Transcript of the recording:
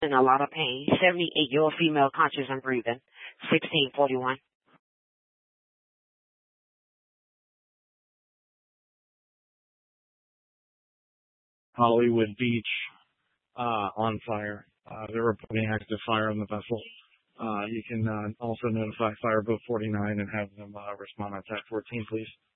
in a lot of pain. 78-year-old female, conscious and breathing. 1641. Hollywood Beach on fire. They're reporting active fire on the vessel. You can also notify Fireboat 49 and have them respond on TAC 14, please.